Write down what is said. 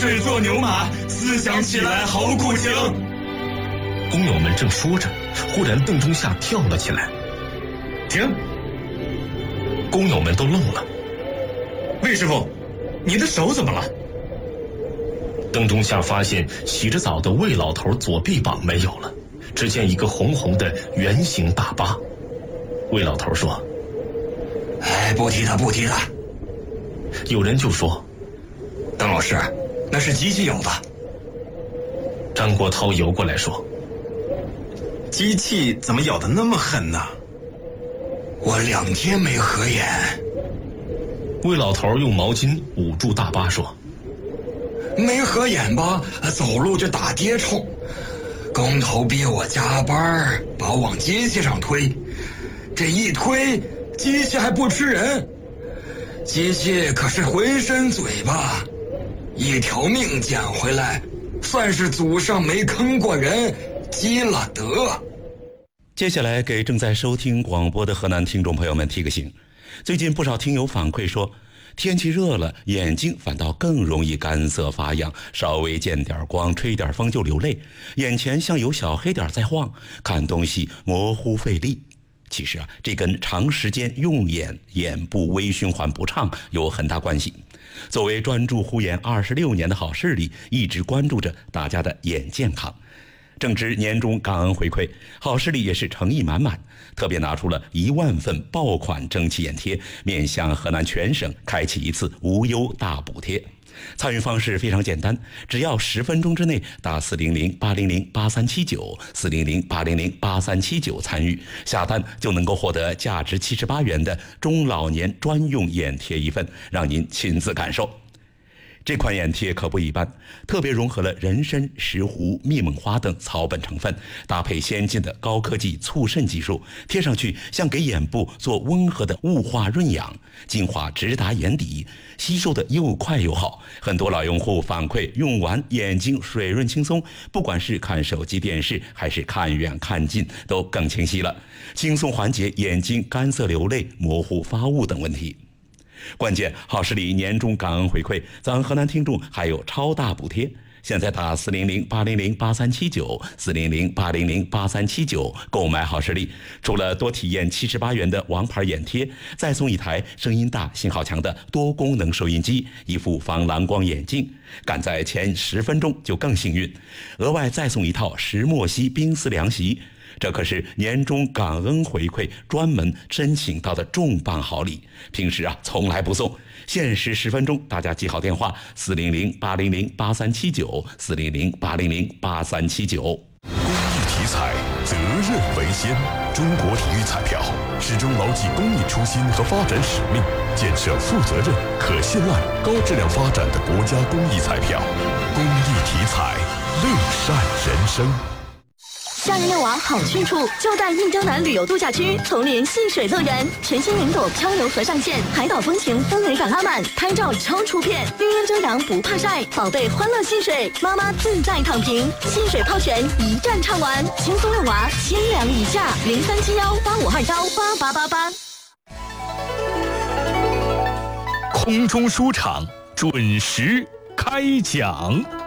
水做牛马，思想起来好苦情。 工友们正说着，忽然邓中夏跳了起来。 停！ 工友们都愣了。 魏师傅，你的手怎么了？ 邓中夏发现洗着澡的魏老头左臂膀没有了，只见一个红红的圆形大疤。魏老头说： 不提他，不提他。 有人就说： 邓老师，那是机器咬的。 张国焘游过来说： 机器怎么咬得那么狠呢？ 我2天没合眼。 魏老头用毛巾捂住大疤说： 没合眼吧，走路就打跌冲。工头逼我加班，把我往机器上推，这一推，机器还不吃人。机器可是浑身嘴巴，1条命捡回来，算是祖上没坑过人，积了德。 接下来给正在收听广播的河南听众朋友们提个醒，最近不少听友反馈说，天气热了，眼睛反倒更容易干涩发痒，稍微见点光，吹点风就流泪，眼前像有小黑点在晃，看东西模糊费力。其实这跟长时间用眼、眼部微循环不畅有很大关系。作为专注护眼26年的好视力，一直关注着大家的眼健康。正值年终感恩回馈，好视力也是诚意满满，特别拿出了1万份爆款蒸汽眼贴，面向河南全省开启一次无忧大补贴。参与方式非常简单，只要10分钟之内打400-800-8379，400-800-8379参与下单，就能够获得价值78元的中老年专用眼贴1份，让您亲自感受。这款眼贴可不一般，特别融合了人参、石斛、蜜蒙花等草本成分，搭配先进的高科技促渗技术，贴上去像给眼部做温和的雾化润养，精华直达眼底，吸收的又快又好。很多老用户反馈用完眼睛水润轻松，不管是看手机电视还是看远看近都更清晰了，轻松缓解眼睛干涩流泪、模糊发雾等问题。关键好视力年终感恩回馈，咱河南听众还有超大补贴，现在打400-800-8379，400-800-8379购买好视力，除了多体验78元的王牌眼贴，再送一台声音大、信号强的多功能收音机，一副防蓝光眼镜，赶在前10分钟就更幸运，额外再送一套石墨烯冰丝凉席。这可是年终感恩回馈专门申请到的重磅好礼，平时从来不送，限时10分钟，大家记好电话400-800-8379，400-800-8379。 公益题材，责任为先。中国体育彩票始终牢记公益初心和发展使命，建设负责任、可信赖、高质量发展的国家公益彩票。公益题材，乐善人生。 夏日遛娃好去处，就在印江南旅游度假区丛林戏水乐园，全新云朵漂流河上线，海岛风情氛围感拉满，拍照超出片，绿荫遮阳不怕晒，宝贝欢乐戏水，妈妈自在躺平，戏水泡泉一站畅玩，轻松遛娃，千粮一下，037185218888。 空中书场准时开讲。